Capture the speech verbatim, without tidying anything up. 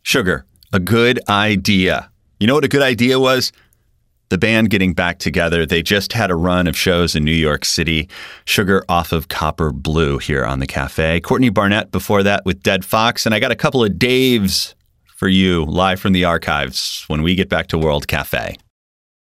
Sugar, a good idea. You know what a good idea was? The band getting back together. They just had a run of shows in New York City. Sugar off of Copper Blue here on the Cafe. Courtney Barnett before that with Dead Fox. And I got a couple of Daves for you live from the archives when we get back to World Cafe.